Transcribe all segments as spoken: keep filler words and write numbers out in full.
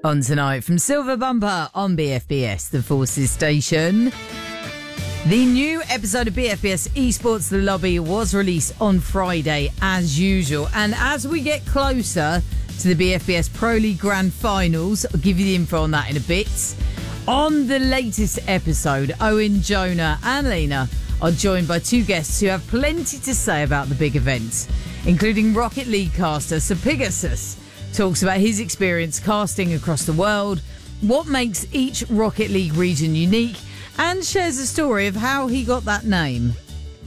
On tonight from Silver Bumper on B F B S, the Forces Station. The new episode of B F B S Esports The Lobby was released on Friday as usual. And as we get closer to the B F B S Pro League Grand Finals, I'll give you the info on that in a bit. On the latest episode, Owen, Jonah and Lena are joined by two guests who have plenty to say about the big event, including Rocket League caster Sir Pegasus talks about his experience casting across the world, what makes each Rocket League region unique, and shares a story of how he got that name.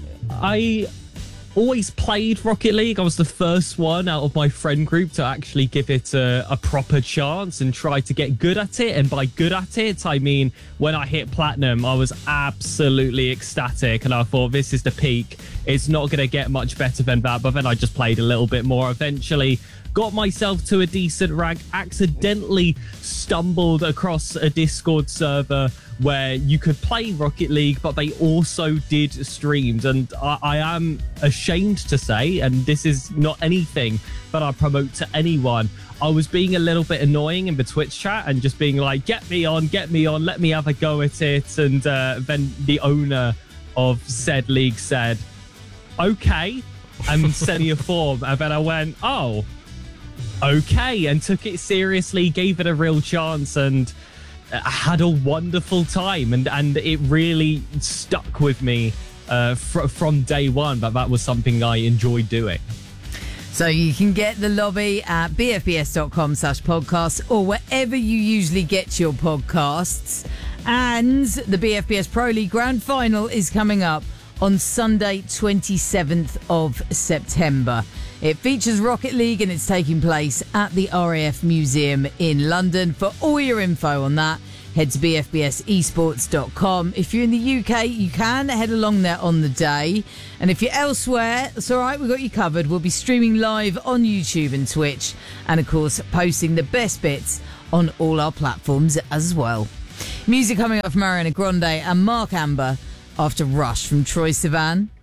I always played Rocket League. I was the first one out of my friend group to actually give it a, a proper chance and try to get good at it. And by good at it, I mean when I hit platinum, I was absolutely ecstatic. And I thought, this is the peak. It's not going to get much better than that. But then I just played a little bit more. Eventually got myself to a decent rank, accidentally stumbled across a Discord server where you could play Rocket League, but they also did streams. And I, I am ashamed to say, and this is not anything that I promote to anyone, I was being a little bit annoying in the Twitch chat and just being like, get me on, get me on, let me have a go at it. And uh, then the owner of said league said, okay, and sent me a form. And then I went, oh, okay, and took it seriously, gave it a real chance, and I had a wonderful time, and and it really stuck with me uh, fr- from day one that that was something I enjoyed doing. So you can get the lobby at bfbs.com slash podcasts or wherever you usually get your podcasts. And the B F B S Pro League Grand Final is coming up on Sunday, twenty-seventh of September. It features Rocket League and it's taking place at the R A F Museum in London. For all your info on that, head to b f b s esports dot com. If you're in the U K, you can head along there on the day. And if you're elsewhere, it's all right, we've got you covered. We'll be streaming live on YouTube and Twitch. And of course, posting the best bits on all our platforms as well. Music coming up from Ariana Grande and Mark Amber after Rush from Troye Sivan.